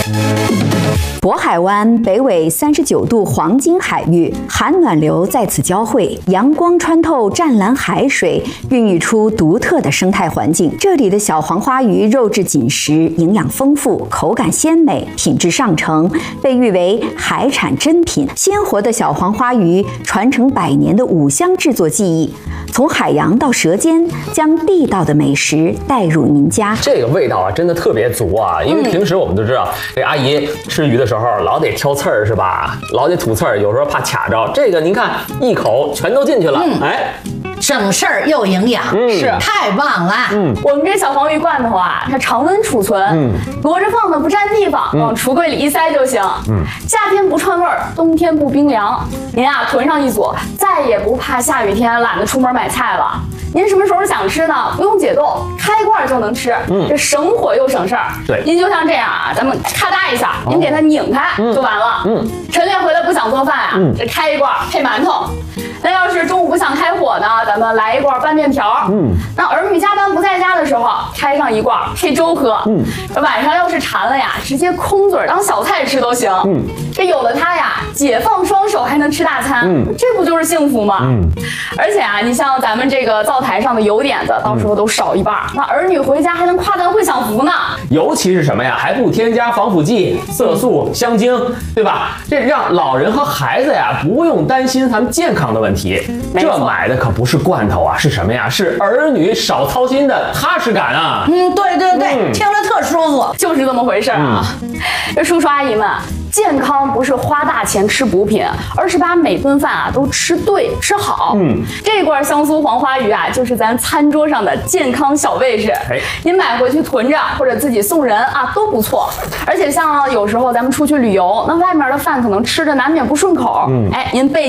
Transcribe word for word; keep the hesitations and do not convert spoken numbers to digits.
渤海湾北纬三十九度黄金海域，寒暖流在此交汇，阳光穿透湛蓝海水，孕育出独特的生态环境。这里的小黄花鱼肉质紧实，营养丰富，口感鲜美，品质上乘，被誉为海产珍品。鲜活的小黄花鱼传承百年的五香制作技艺，从海洋到舌尖，将地道的美食带入您家。 这个味道啊，真的特别足啊！因为平时我们都知道，这阿姨吃鱼的时候老得挑刺儿是吧？老得吐刺儿，有时候怕卡着。这个您看，一口全都进去了，嗯、哎。 省事儿又营养， 嗯、 是太棒了。 嗯，我们这小黄鱼罐头啊，它常温储存，嗯，摞着放的不占地方，嗯、往橱柜里一塞就行。嗯，夏天不串味儿，冬天不冰凉。您啊囤上一组，再也不怕下雨天懒得出门买菜了。您什么时候想吃呢？不用解冻，开罐就能吃。嗯，这省火又省事儿。 对， 您就像这样啊，咱们咔嗒一下，您给它拧开就完了。嗯，晨练回来不想做饭啊，嗯、这开一罐配馒头。那要是中午不想开火呢，咱们来一罐拌面条。嗯，那儿女加班不在家的时候，开上一罐配粥喝。嗯，晚上要是馋了呀，直接空嘴当小菜吃都行。嗯，这有了它呀，解放双手还能吃大餐。嗯，这不就是幸福吗？嗯，而且啊，你像咱们这个灶台上的油点子，到时候都少一半，嗯、那儿女回家还能夸咱会享福呢。 尤其是什么呀，还不添加防腐剂、色素、香精，对吧？这让老人和孩子呀不用担心咱们健康的问题。这买的可不是罐头啊，是什么呀？是儿女少操心的踏实感啊！ 嗯，对对对，嗯、听着特舒服， 就是这么回事啊。这、嗯、叔叔阿姨们，健康不是花大钱吃补品，而是把每顿饭啊都吃对吃好。嗯，这罐香酥黄花鱼啊，就是咱餐桌上的健康小卫士。哎，您买回去囤着，或者自己送人啊，都不错。而且像有时候咱们出去旅游，那外面的饭可能吃着难免不顺口。嗯，哎，您备